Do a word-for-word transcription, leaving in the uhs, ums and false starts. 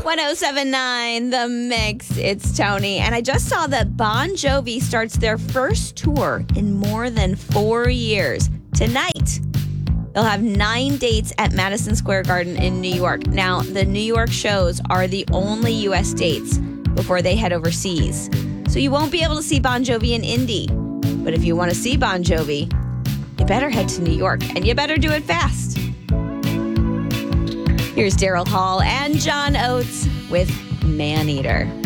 ten seventy-nine The Mix. It's Tony. And I just saw that Bon Jovi starts their first tour in more than four years. Tonight, they'll have nine dates at Madison Square Garden in New York. Now, the New York shows are the only U S dates before they head overseas. So you won't be able to see Bon Jovi in Indy. But if you want to see Bon Jovi, you better head to New York, and you better do it fast. Here's Daryl Hall and John Oates with Man Eater.